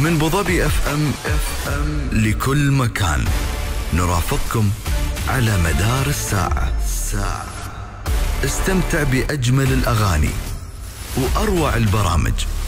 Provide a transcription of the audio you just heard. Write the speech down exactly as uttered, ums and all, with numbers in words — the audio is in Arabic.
من ابوظبي اف ام اف ام لكل مكان، نرافقكم على مدار الساعة ساعة. استمتع بأجمل الأغاني وأروع البرامج